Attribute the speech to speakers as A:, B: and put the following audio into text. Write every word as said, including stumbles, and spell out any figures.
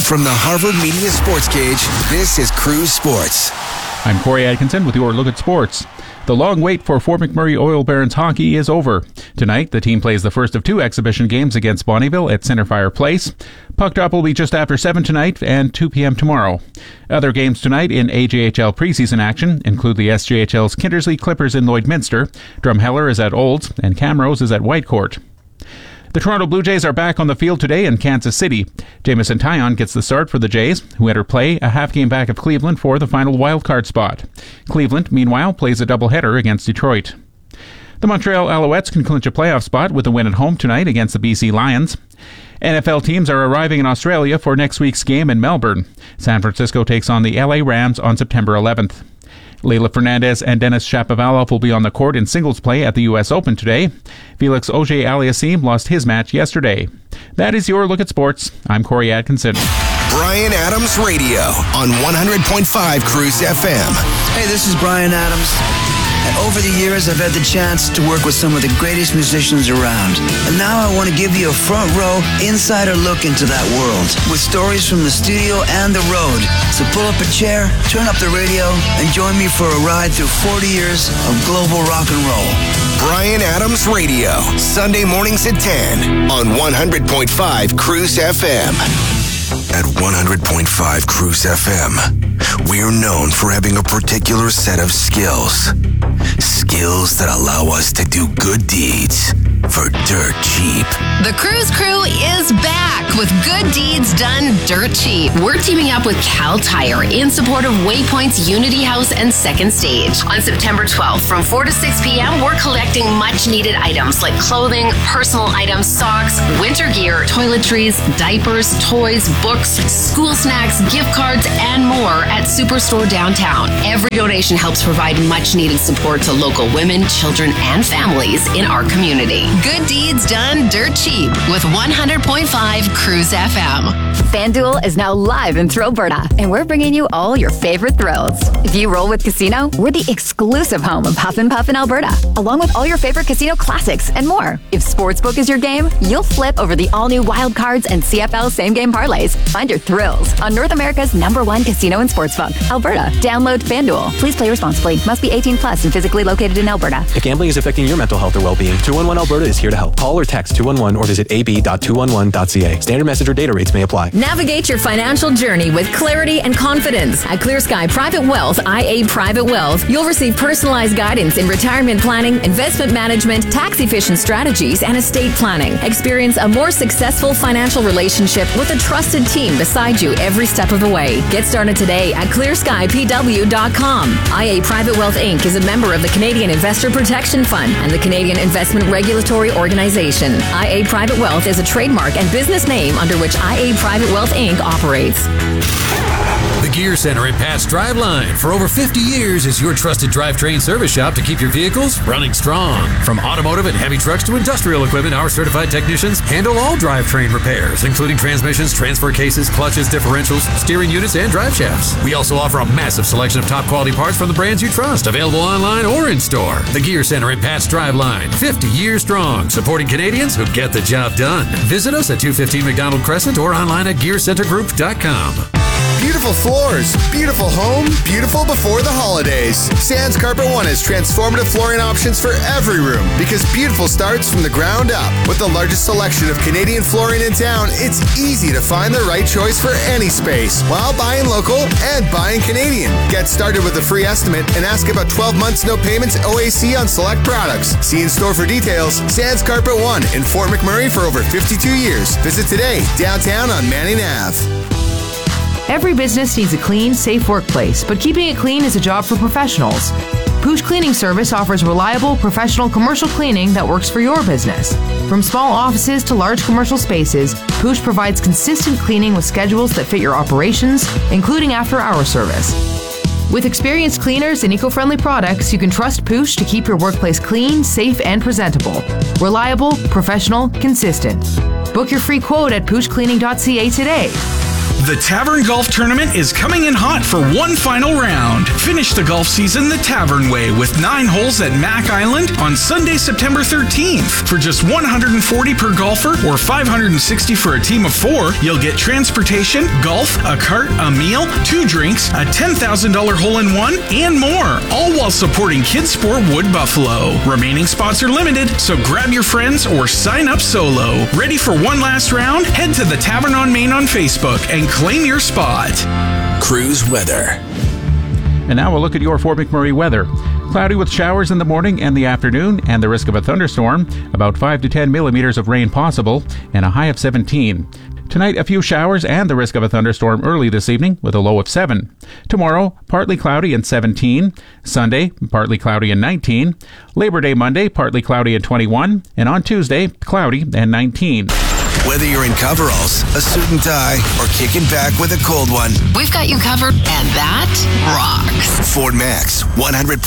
A: From the Harvard Media Sports Cage, this is Cruise Sports.
B: I'm Corey Atkinson with your look at sports. The long wait for Fort McMurray Oil Barons hockey is over. Tonight, the team plays the first of two exhibition games against Bonnyville at Centerfire Place. Puck drop will be just after seven tonight and two p.m. tomorrow. Other games tonight in A J H L preseason action include the S J H L's Kindersley Clippers in Lloydminster. Drumheller is at Olds, and Camrose is at Whitecourt. The Toronto Blue Jays are back on the field today in Kansas City. Jamison Taillon gets the start for the Jays, who enter play a half game back of Cleveland for the final wildcard spot. Cleveland, meanwhile, plays a doubleheader against Detroit. The Montreal Alouettes can clinch a playoff spot with a win at home tonight against the B C Lions. N F L teams are arriving in Australia for next week's game in Melbourne. San Francisco takes on the L A Rams on September eleventh. Leylah Fernandez and Denis Shapovalov will be on the court in singles play at the U S Open today. Felix Auger-Aliassime lost his match yesterday. That is your look at sports. I'm Corey Atkinson.
A: Bryan Adams Radio on one hundred point five Cruise F M.
C: Hey, this is Bryan Adams. And over the years, I've had the chance to work with some of the greatest musicians around. And now I want to give you a front row, insider look into that world with stories from the studio and the road. So pull up a chair, turn up the radio, and join me for a ride through forty years of global rock and roll.
A: Bryan Adams Radio, Sunday mornings at ten on one hundred point five Cruise F M. At one hundred point five Cruise F M, we're known for having a particular set of skills. Skills that allow us to do good deeds for dirt cheap.
D: The Cruise Crew is back with good deeds done dirt cheap. We're teaming up with Cal Tire in support of Waypoint's Unity House and Second Stage. On September twelfth from four to six p.m., we're collecting much-needed items like clothing, personal items, socks, winter gear, toiletries, diapers, toys, books, school snacks, gift cards, and more at Superstore downtown. Every donation helps provide much-needed support to local women, children, and families in our community. Good deeds done dirt cheap with one hundred point five Cruise F M.
E: FanDuel is now live in Thrillberta, and we're bringing you all your favorite thrills. If you roll with Casino, we're the exclusive home of Huff and Puff in Alberta, along with all your favorite casino classics and more. If Sportsbook is your game, you'll flip over the all-new Wild Cards and C F L same-game parlays. Find your thrills on North America's number one casino and sportsbook, Alberta. Download FanDuel. Please play responsibly. Must be eighteen plus and physically located in Alberta.
F: If gambling is affecting your mental health or well-being, two one one Alberta is here to help. Call or text two one one or visit a b dot two one one dot c a. Standard message or data rates may apply.
G: Navigate your financial journey with clarity and confidence. At Clear Sky Private Wealth, I A Private Wealth, you'll receive personalized guidance in retirement planning, investment management, tax-efficient strategies, and estate planning. Experience a more successful financial relationship with a trusted team beside you every step of the way. Get started today at clear sky p w dot com. I A Private Wealth Incorporated is a member of the Canadian Investor Protection Fund and the Canadian Investment Regulatory Organization. I A Private Wealth is a trademark and business name under which I A Private Wealth Incorporated operates.
H: The Gear Center at Pat's Driveline for over fifty years is your trusted drivetrain service shop to keep your vehicles running strong. From automotive and heavy trucks to industrial equipment, our certified technicians handle all drivetrain repairs, including transmissions, transfer cases, clutches, differentials, steering units, and drive shafts. We also offer a massive selection of top quality parts from the brands you trust, available online or in store. The Gear Center at Pat's Driveline, fifty years strong, supporting Canadians who get the job done. Visit us at two fifteen McDonald Crescent or online at gear center group dot com.
I: Beautiful floors, beautiful home, beautiful before the holidays. Sands Carpet One has transformative flooring options for every room because beautiful starts from the ground up. With the largest selection of Canadian flooring in town, it's easy to find the right choice for any space while buying local and buying Canadian. Get started with a free estimate and ask about twelve months no payments O A C on select products. See in store for details. Sands Carpet One in Fort McMurray for over fifty-two years. Visit today, downtown on Manning Avenue.
J: Every business needs a clean, safe workplace, but keeping it clean is a job for professionals. Poosh Cleaning Service offers reliable, professional commercial cleaning that works for your business. From small offices to large commercial spaces, Poosh provides consistent cleaning with schedules that fit your operations, including after-hour service. With experienced cleaners and eco-friendly products, you can trust Poosh to keep your workplace clean, safe, and presentable. Reliable, professional, consistent. Book your free quote at poosh cleaning dot c a today.
K: The Tavern Golf Tournament is coming in hot for one final round. Finish the golf season the Tavern way with nine holes at Mack Island on Sunday, September thirteenth. For just one hundred forty dollars per golfer or five hundred sixty dollars for a team of four, you'll get transportation, golf, a cart, a meal, two drinks, a ten thousand dollars hole-in-one, and more, all while supporting Kids Sport Wood Buffalo. Remaining spots are limited, so grab your friends or sign up solo. Ready for one last round? Head to the Tavern on Main on Facebook and claim your spot.
A: Cruise weather.
B: And now we'll look at your Fort McMurray weather. Cloudy with showers in the morning and the afternoon, and the risk of a thunderstorm. About five to ten millimeters of rain possible, and a high of seventeen. Tonight, a few showers and the risk of a thunderstorm early this evening with a low of seven. Tomorrow, partly cloudy and seventeen. Sunday, partly cloudy and nineteen. Labor Day Monday, partly cloudy and twenty-one. And on Tuesday, cloudy and nineteen.
A: Whether you're in coveralls, a suit and tie, or kicking back with a cold one,
D: we've got you covered, and that rocks.
A: Ford Max, one hundred